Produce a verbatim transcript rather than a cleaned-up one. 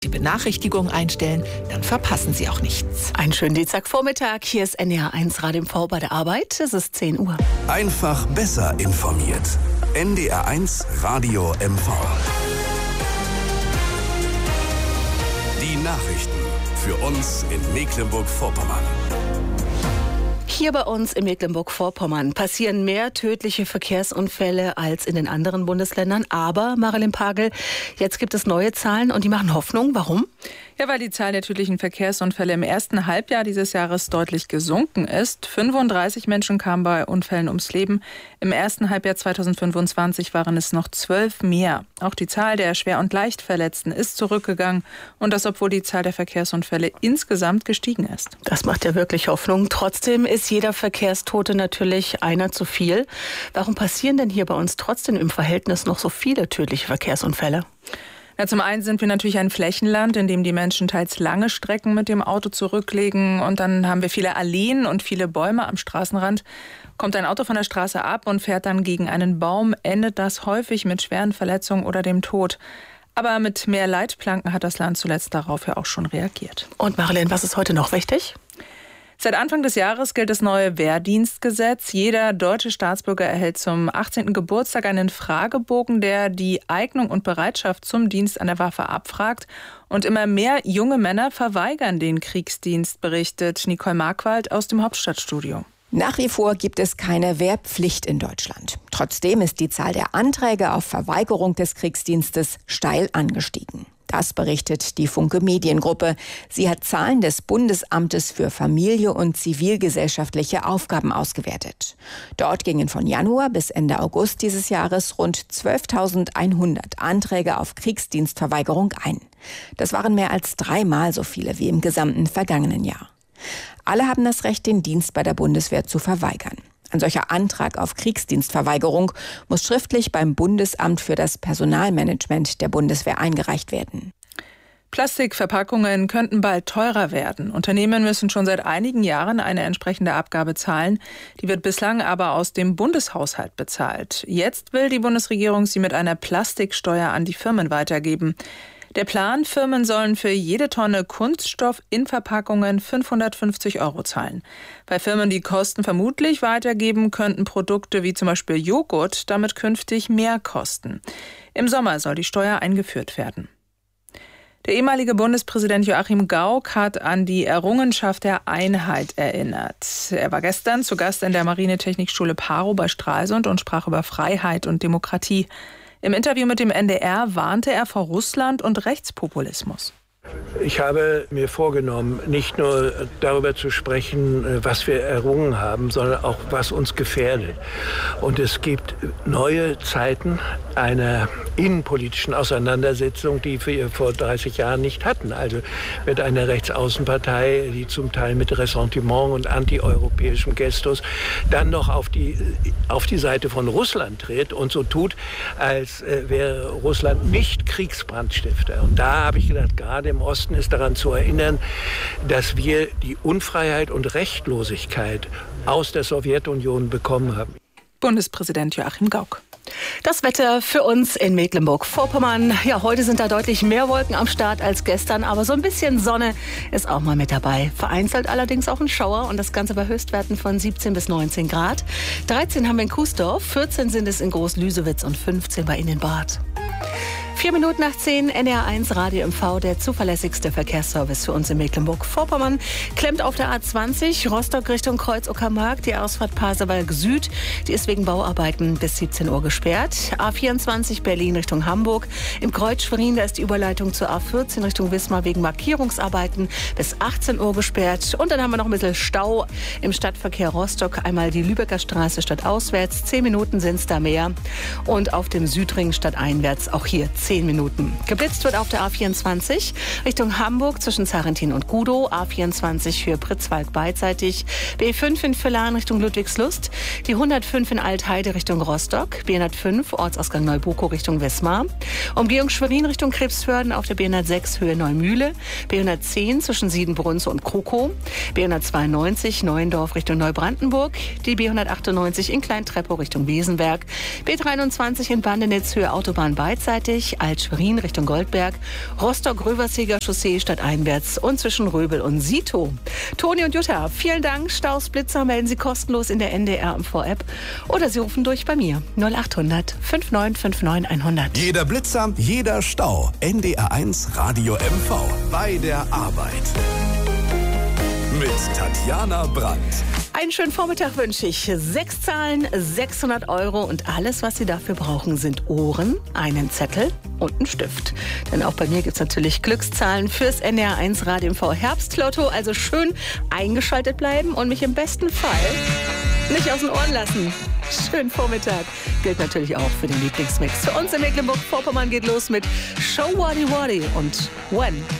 die Benachrichtigung einstellen, dann verpassen Sie auch nichts. Einen schönen Dienstagvormittag. Hier ist N D R eins Radio M V bei der Arbeit. Es ist zehn Uhr. Einfach besser informiert. N D R eins Radio M V. Die Nachrichten für uns in Mecklenburg-Vorpommern. Hier bei uns in Mecklenburg-Vorpommern passieren mehr tödliche Verkehrsunfälle als in den anderen Bundesländern. Aber, Marilyn Pagel, jetzt gibt es neue Zahlen und die machen Hoffnung. Warum? Ja, weil die Zahl der tödlichen Verkehrsunfälle im ersten Halbjahr dieses Jahres deutlich gesunken ist. fünfunddreißig Menschen kamen bei Unfällen ums Leben. Im ersten Halbjahr zweitausendfünfundzwanzig waren es noch zwölf mehr. Auch die Zahl der Schwer- und Leichtverletzten ist zurückgegangen. Und das, obwohl die Zahl der Verkehrsunfälle insgesamt gestiegen ist. Das macht ja wirklich Hoffnung. Trotzdem ist jeder Verkehrstote natürlich einer zu viel. Warum passieren denn hier bei uns trotzdem im Verhältnis noch so viele tödliche Verkehrsunfälle? Ja, zum einen sind wir natürlich ein Flächenland, in dem die Menschen teils lange Strecken mit dem Auto zurücklegen. Und dann haben wir viele Alleen und viele Bäume am Straßenrand. Kommt ein Auto von der Straße ab und fährt dann gegen einen Baum, endet das häufig mit schweren Verletzungen oder dem Tod. Aber mit mehr Leitplanken hat das Land zuletzt darauf ja auch schon reagiert. Und Marilyn, was ist heute noch wichtig? Seit Anfang des Jahres gilt das neue Wehrdienstgesetz. Jeder deutsche Staatsbürger erhält zum achtzehnten Geburtstag einen Fragebogen, der die Eignung und Bereitschaft zum Dienst an der Waffe abfragt. Und immer mehr junge Männer verweigern den Kriegsdienst, berichtet Nicole Markwald aus dem Hauptstadtstudio. Nach wie vor gibt es keine Wehrpflicht in Deutschland. Trotzdem ist die Zahl der Anträge auf Verweigerung des Kriegsdienstes steil angestiegen. Das berichtet die Funke Mediengruppe. Sie hat Zahlen des Bundesamtes für Familie und zivilgesellschaftliche Aufgaben ausgewertet. Dort gingen von Januar bis Ende August dieses Jahres rund zwölftausendeinhundert Anträge auf Kriegsdienstverweigerung ein. Das waren mehr als dreimal so viele wie im gesamten vergangenen Jahr. Alle haben das Recht, den Dienst bei der Bundeswehr zu verweigern. Ein solcher Antrag auf Kriegsdienstverweigerung muss schriftlich beim Bundesamt für das Personalmanagement der Bundeswehr eingereicht werden. Plastikverpackungen könnten bald teurer werden. Unternehmen müssen schon seit einigen Jahren eine entsprechende Abgabe zahlen. Die wird bislang aber aus dem Bundeshaushalt bezahlt. Jetzt will die Bundesregierung sie mit einer Plastiksteuer an die Firmen weitergeben. Der Plan, Firmen sollen für jede Tonne Kunststoff in Verpackungen fünfhundertfünfzig Euro zahlen. Bei Firmen, die Kosten vermutlich weitergeben, könnten Produkte wie zum Beispiel Joghurt damit künftig mehr kosten. Im Sommer soll die Steuer eingeführt werden. Der ehemalige Bundespräsident Joachim Gauck hat an die Errungenschaft der Einheit erinnert. Er war gestern zu Gast in der Marinetechnikschule Parow bei Stralsund und sprach über Freiheit und Demokratie. Im Interview mit dem N D R warnte er vor Russland und Rechtspopulismus. Ich habe mir vorgenommen, nicht nur darüber zu sprechen, was wir errungen haben, sondern auch, was uns gefährdet. Und es gibt neue Zeiten einer innenpolitischen Auseinandersetzung, die wir vor dreißig Jahren nicht hatten. Also mit einer Rechtsaußenpartei, die zum Teil mit Ressentiment und antieuropäischem Gestus dann noch auf die, auf die Seite von Russland tritt und so tut, als wäre Russland nicht Kriegsbrandstifter. Und da habe ich gedacht, gerade im Osten ist daran zu erinnern, dass wir die Unfreiheit und Rechtlosigkeit aus der Sowjetunion bekommen haben. Bundespräsident Joachim Gauck. Das Wetter für uns in Mecklenburg-Vorpommern. Ja, heute sind da deutlich mehr Wolken am Start als gestern, aber so ein bisschen Sonne ist auch mal mit dabei. Vereinzelt allerdings auch ein Schauer und das Ganze bei Höchstwerten von siebzehn bis neunzehn Grad. dreizehn haben wir in Kuesdorf, vierzehn sind es in Groß-Lüsewitz und fünfzehn bei Ihnen in Bad. Vier Minuten nach zehn, N D R eins Radio M V, der zuverlässigste Verkehrsservice für uns in Mecklenburg-Vorpommern. Klemmt auf der A zwanzig, Rostock Richtung Kreuz-Uckermark, die Ausfahrt Pasewalk Süd. Die ist wegen Bauarbeiten bis siebzehn Uhr gesperrt. A vierundzwanzig, Berlin Richtung Hamburg. Im Kreuz Schwerin, da ist die Überleitung zur A vierzehn Richtung Wismar wegen Markierungsarbeiten bis achtzehn Uhr gesperrt. Und dann haben wir noch ein bisschen Stau im Stadtverkehr Rostock. Einmal die Lübecker Straße stadtauswärts, zehn Minuten sind es da mehr. Und auf dem Südring stadteinwärts auch hier zehn Minuten. Geblitzt wird auf der A vierundzwanzig Richtung Hamburg zwischen Zarentin und Gudow. A vierundzwanzig für Pritzwalk beidseitig. B fünf in Villaren Richtung Ludwigslust. Die hundertfünf in Altheide Richtung Rostock. B hundertfünf Ortsausgang Neubukow Richtung Wismar. Umgehung Schwerin Richtung Krebsförden auf der B hundertsechs Höhe Neumühle. B hundertzehn zwischen Siedenbrunze und Kroko. B hundertzweiundneunzig Neuendorf Richtung Neubrandenburg. Die B hundertachtundneunzig in Klein-Treptow Richtung Wesenberg. B dreiundzwanzig in Bandenitz Höhe Autobahn beidseitig. Alt-Schwerin Richtung Goldberg, Rostock-Röverseger Chaussee stadteinwärts und zwischen Röbel und Sito. Toni und Jutta, vielen Dank. Staus, Blitzer melden Sie kostenlos in der N D R M V-App oder Sie rufen durch bei mir null acht hundert fünfundneunzig neunundfünfzig hundert. Jeder Blitzer, jeder Stau. N D R eins Radio M V. Bei der Arbeit. Mit Tatjana Brandt. Einen schönen Vormittag wünsche ich. Sechs Zahlen, sechshundert Euro und alles, was Sie dafür brauchen, sind Ohren, einen Zettel und einen Stift. Denn auch bei mir gibt es natürlich Glückszahlen fürs N D R eins Radio M V Herbstlotto. Also schön eingeschaltet bleiben und mich im besten Fall nicht aus den Ohren lassen. Schönen Vormittag. Gilt natürlich auch für den Lieblingsmix. Für uns in Mecklenburg-Vorpommern geht los mit Show Waddy Waddy und When